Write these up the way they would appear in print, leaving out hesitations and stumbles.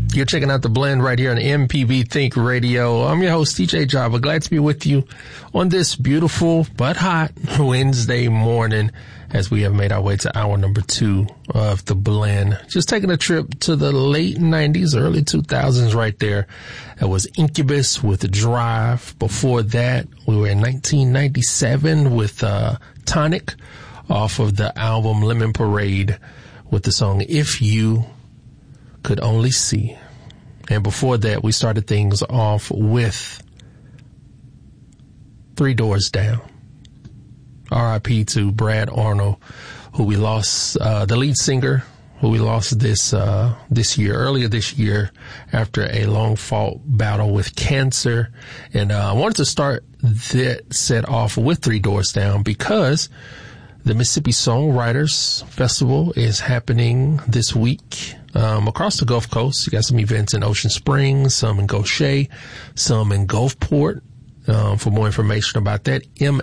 You're checking out The Blend right here on MPB Think Radio. I'm your host, DJ Java. Glad to be with you on this beautiful but hot Wednesday morning as we have made our way to hour number 2 of The Blend. Just taking a trip to the late 90s, early 2000s right there. It was Incubus with Drive. Before that, we were in 1997 with Tonic off of the album Lemon Parade with the song If You Could Only See. And before that, we started things off with Three Doors Down. R.I.P. to Brad Arnold, who we lost, the lead singer, who we lost earlier this year, after a long fought battle with cancer. And I wanted to start that set off with Three Doors Down because the Mississippi Songwriters Festival is happening this week across the Gulf Coast. You got some events in Ocean Springs, some in Goshen, some in Gulfport. For more information about that,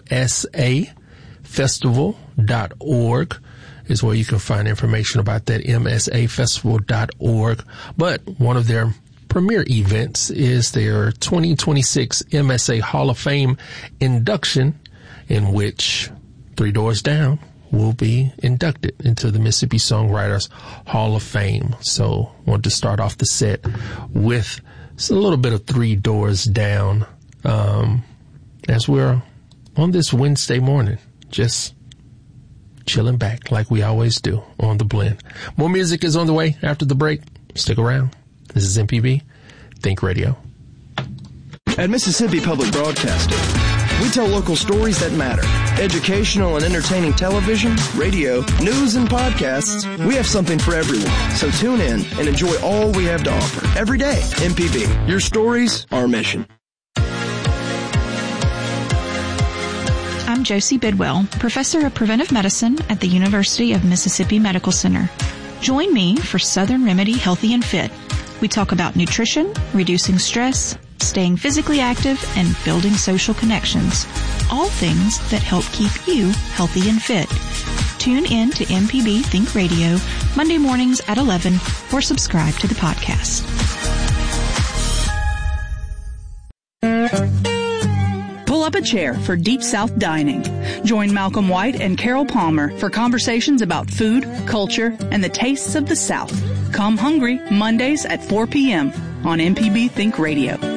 msafestival.org is where you can find information about that, msafestival.org. But one of their premier events is their 2026 MSA Hall of Fame induction, in which Three Doors Down will be inducted into the Mississippi Songwriters Hall of Fame. So I wanted to start off the set with a little bit of Three Doors Down as we're on this Wednesday morning, just chilling back like we always do on The Blend. More music is on the way after the break. Stick around. This is MPB Think Radio. At Mississippi Public Broadcasting, we tell local stories that matter. Educational and entertaining television, radio, news, and podcasts. We have something for everyone. So tune in and enjoy all we have to offer. Every day, MPB. Your stories, our mission. I'm Josie Bidwell, Professor of Preventive Medicine at the University of Mississippi Medical Center. Join me for Southern Remedy Healthy and Fit. We talk about nutrition, reducing stress, staying physically active, and building social connections. All things that help keep you healthy and fit. Tune in to MPB Think Radio Monday mornings at 11 or subscribe to the podcast. Pull up a chair for Deep South Dining. Join Malcolm White and Carol Palmer for conversations about food, culture, and the tastes of the South. Come hungry Mondays at 4 p.m. on MPB Think Radio.